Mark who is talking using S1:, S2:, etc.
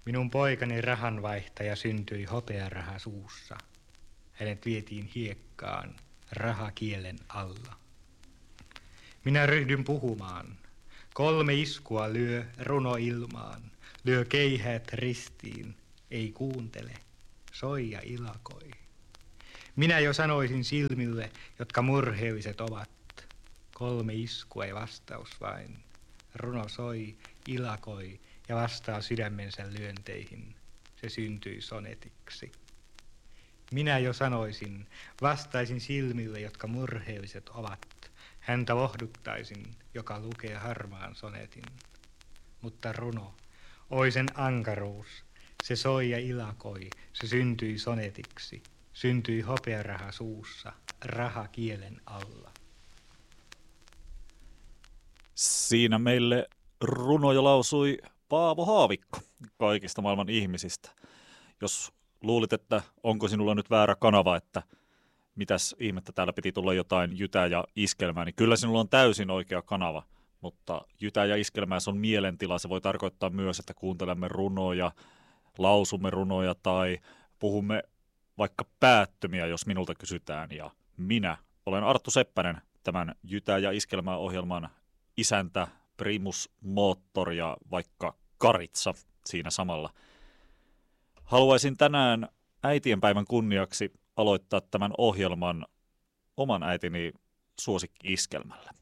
S1: Minun poikani rahanvaihtaja syntyi hopearaha suussa. Hänet vietiin hiekkaan rahakielen alla. Minä ryhdyn puhumaan. 3 iskua lyö runo ilmaan. Lyö keihäät ristiin. Ei kuuntele. Soi ja ilakoi. Minä jo sanoisin silmille, jotka murheelliset ovat. 3 iskua ei vastaus vain. Runo soi, ilakoi ja vastaa sydämensä lyönteihin. Se syntyi sonetiksi. Minä jo sanoisin, vastaisin silmille, jotka murheelliset ovat. Häntä lohduttaisin, joka lukee harmaan sonetin. Mutta runo, oi sen ankaruus, se soi ja ilakoi, se syntyi sonetiksi. Syntyi hopearaha suussa, raha kielen alla.
S2: Siinä meille runoja lausui Paavo Haavikko kaikista maailman ihmisistä. Jos luulit, että onko sinulla nyt väärä kanava, että mitäs ihmettä täällä piti tulla jotain jytää ja iskelmää, niin kyllä sinulla on täysin oikea kanava. Mutta jytää ja iskelmää, se on mielentila. Se voi tarkoittaa myös, että kuuntelemme runoja, lausumme runoja tai puhumme vaikka päättömiä, jos minulta kysytään. Ja minä olen Arttu Seppänen, tämän jytää ja iskelmää ohjelman isäntä, primus motor ja vaikka karitsa siinä samalla. Haluaisin tänään äitienpäivän kunniaksi aloittaa tämän ohjelman oman äitini suosikki-iskelmällä.